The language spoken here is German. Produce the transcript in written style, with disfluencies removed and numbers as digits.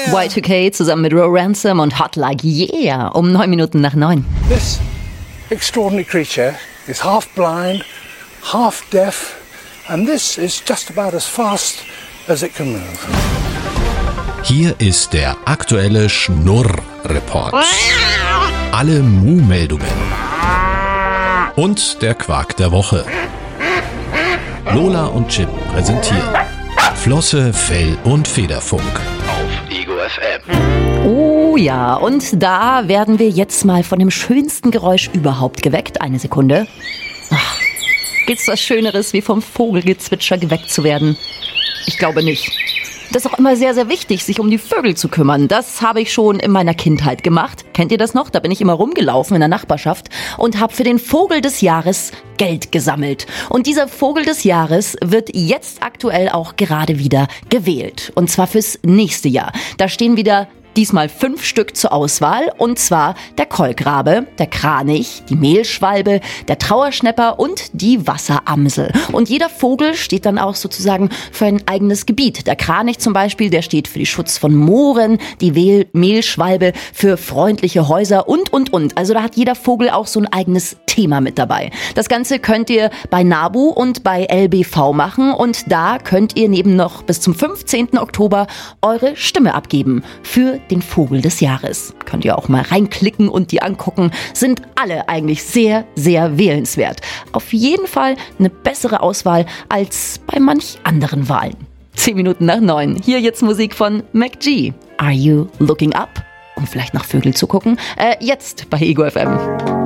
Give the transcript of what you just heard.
Y2K zusammen mit Ro Ransom und Hot Like Yeah um 9 Minuten nach 9. This extraordinary creature is half blind, half deaf, and this is just about as fast as it can move. Hier ist der aktuelle Schnurr-Report. Alle Mu-Meldungen. Und der Quark der Woche. Lola und Chip präsentieren Flosse, Fell und Federfunk auf Ego FM. Oh ja, und da werden wir jetzt mal von dem schönsten Geräusch überhaupt geweckt. Eine Sekunde. Ach, gibt's was Schöneres, wie vom Vogelgezwitscher geweckt zu werden? Ich glaube nicht. Das ist auch immer sehr, sehr wichtig, sich um die Vögel zu kümmern. Das habe ich schon in meiner Kindheit gemacht. Kennt ihr das noch? Da bin ich immer rumgelaufen in der Nachbarschaft und habe für den Vogel des Jahres Geld gesammelt. Und dieser Vogel des Jahres wird jetzt aktuell auch gerade wieder gewählt. Und zwar fürs nächste Jahr. Da stehen wieder diesmal 5 Stück zur Auswahl, und zwar der Kolkrabe, der Kranich, die Mehlschwalbe, der Trauerschnäpper und die Wasseramsel. Und jeder Vogel steht dann auch sozusagen für ein eigenes Gebiet. Der Kranich zum Beispiel, der steht für den Schutz von Mooren, die Mehlschwalbe für freundliche Häuser und. Also da hat jeder Vogel auch so ein eigenes Thema mit dabei. Das Ganze könnt ihr bei NABU und bei LBV machen, und da könnt ihr neben noch bis zum 15. Oktober eure Stimme abgeben für den Vogel des Jahres. Könnt ihr auch mal reinklicken und die angucken. Sind alle eigentlich sehr, sehr wählenswert. Auf jeden Fall eine bessere Auswahl als bei manch anderen Wahlen. 10 Minuten nach 9. Hier jetzt Musik von MacG. Are you looking up? Um vielleicht nach Vögel zu gucken. Jetzt bei Ego FM.